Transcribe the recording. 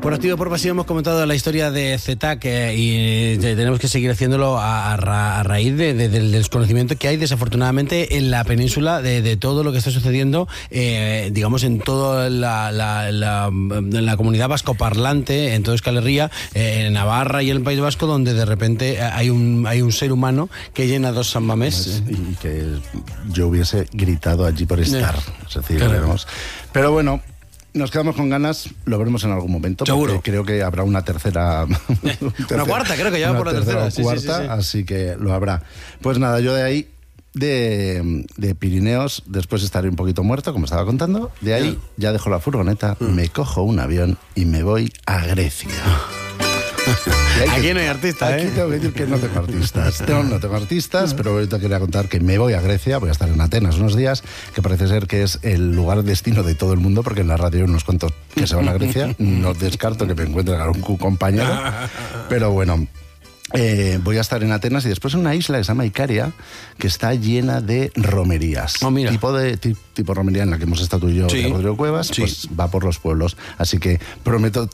Por activo y por pasivo hemos comentado la historia de ZTAC y tenemos que seguir haciéndolo a raíz del desconocimiento que hay desafortunadamente en la península de todo lo que está sucediendo, digamos, en toda la comunidad vascoparlante, en toda Euskal Herria, en Navarra y en el País Vasco, donde de repente hay un ser humano que llena 2 San Mamés. Y que yo hubiese gritado allí por estar. Es decir, claro. Pero bueno, nos quedamos con ganas, lo veremos en algún momento. Seguro. Porque creo que habrá una tercera. Una cuarta, creo que ya va por la tercera. Cuarta, sí. Así que lo habrá. Pues nada, yo de ahí, de Pirineos, después estaré un poquito muerto, como estaba contando. De ahí ya dejo la furgoneta, me cojo un avión y me voy a Grecia. Aquí no hay artistas, Aquí tengo que decir que no tengo artistas. No tengo artistas, pero ahorita quería contar que me voy a Grecia, voy a estar en Atenas unos días, que parece ser que es el lugar destino de todo el mundo, porque en la radio hay unos cuantos que se van a Grecia. No descarto que me encuentre a un compañero, pero bueno. Voy a estar en Atenas y después en una isla que se llama Icaria, que está llena de romerías. Oh, mira. Tipo romería en la que hemos estado tú y yo, sí. de Rodrigo Cuevas, sí. Pues va por los pueblos. Así que prometo